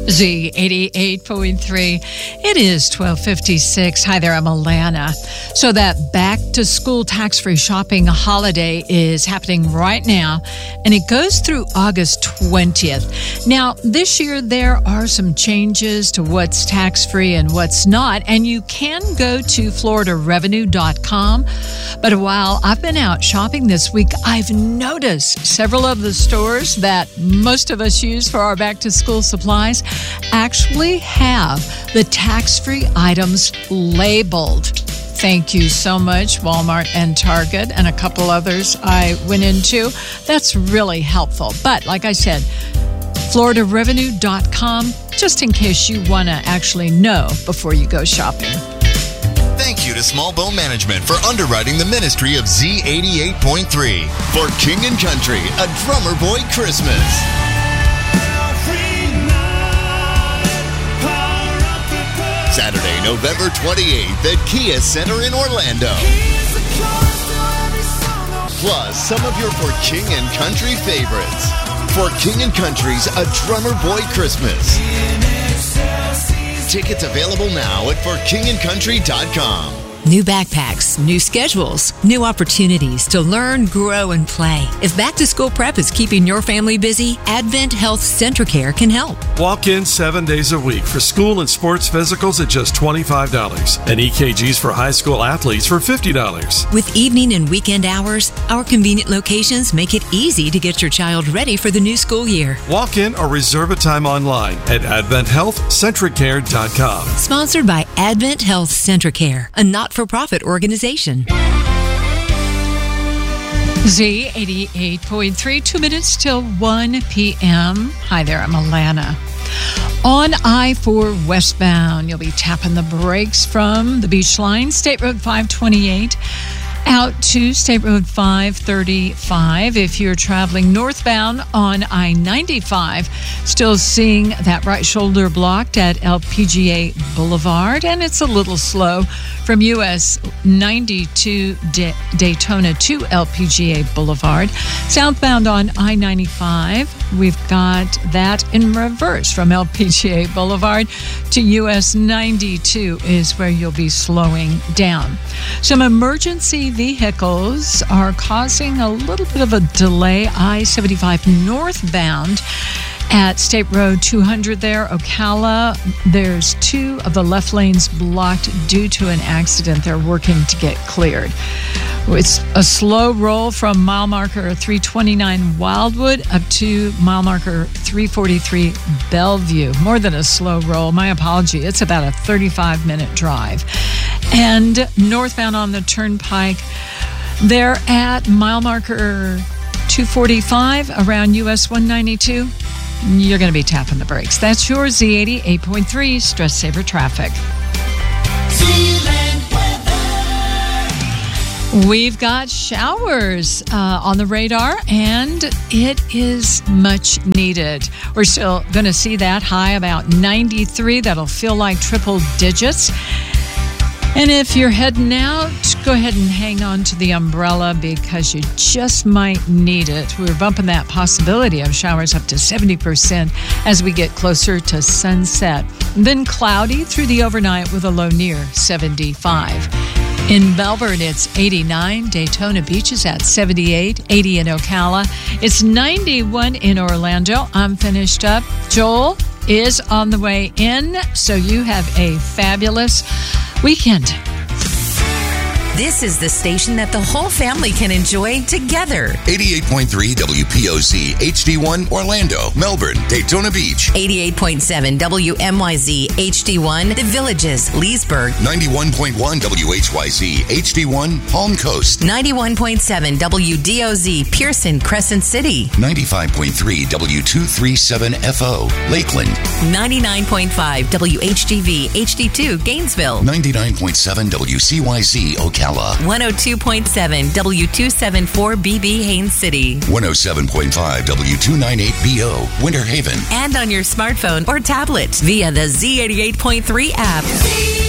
Z88.3. It is 12:56. Hi there, I'm Alana. So that back-to-school tax-free shopping holiday is happening right now, and it goes through August 20th. Now, this year there are some changes to what's tax-free and what's not, and you can go to floridarevenue.com. But while I've been out shopping this week, I've noticed several of the stores that most of us use for our back-to-school supplies actually have the tax-free items labeled. Thank you so much, Walmart and Target and a couple others I went into. That's really helpful. But like I said, floridarevenue.com, just in case you want to actually know before you go shopping. Thank you to Small Bone Management for underwriting the ministry of Z88.3 for King & Country, a Drummer Boy Christmas. Saturday, November 28th at Kia Center in Orlando. Plus, some of your For King & Country favorites. For King & Country's A Drummer Boy Christmas. Tickets available now at forkingandcountry.com. New backpacks, new schedules, new opportunities to learn, grow, and play. If back-to-school prep is keeping your family busy, Advent Health Centracare can help. Walk in 7 days a week for school and sports physicals at just $25 and EKGs for high school athletes for $50. With evening and weekend hours, our convenient locations make it easy to get your child ready for the new school year. Walk in or reserve a time online at AdventHealthCentracare.com. Sponsored by Advent Health Centracare, a not-for-profit organization. Z88.3, 2 minutes till 1 p.m. Hi there, I'm Alana. On I-4 westbound, you'll be tapping the brakes from the beach line, State Road 528, out to State Road 535. If you're traveling northbound on I-95, still seeing that right shoulder blocked at LPGA Boulevard, and it's a little slow from US 92 Daytona to LPGA Boulevard. Southbound on I-95, we've got that in reverse from LPGA Boulevard to US 92 is where you'll be slowing down. Some emergency vehicles are causing a little bit of a delay. I-75 northbound at State Road 200 there, Ocala. There's 2 of the left lanes blocked due to an accident. They're working to get cleared. It's a slow roll from mile marker 329 Wildwood up to mile marker 343 Bellevue. More than a slow roll. My apology. It's about a 35-minute drive. And northbound on the Turnpike, they're at mile marker 245 around US 192. You're going to be tapping the brakes. That's your Z88.3 Stress Saver Traffic. We've got showers on the radar, and it is much needed. We're still going to see that high about 93. That'll feel like triple digits. And if you're heading out, go ahead and hang on to the umbrella because you just might need it. We're bumping that possibility of showers up to 70% as we get closer to sunset. Then cloudy through the overnight with a low near 75. In Melbourne, it's 89. Daytona Beach is at 78. 80 in Ocala. It's 91 in Orlando. I'm finished up. Joel is on the way in, so you have a fabulous weekend. This is the station that the whole family can enjoy together. 88.3 WPOZ, HD1, Orlando, Melbourne, Daytona Beach. 88.7 WMYZ, HD1, The Villages, Leesburg. 91.1 WHYZ, HD1, Palm Coast. 91.7 WDOZ, Pearson, Crescent City. 95.3 W237FO, Lakeland. 99.5 WHGV, HD2, Gainesville. 99.7 WCYZ, Ocala. 102.7 W274BB, Haines City. 107.5 W298BO, Winter Haven. And on your smartphone or tablet via the Z88.3 app.